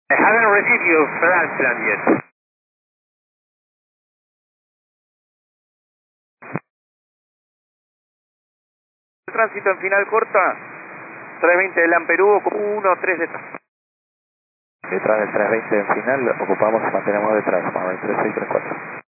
I haven't received your flight plan yet. Tránsito en final corta, 320 de Lamperú, 1-3 detrás. Detrás del 320 en final, ocupamos, mantenemos detrás, vamos 3634.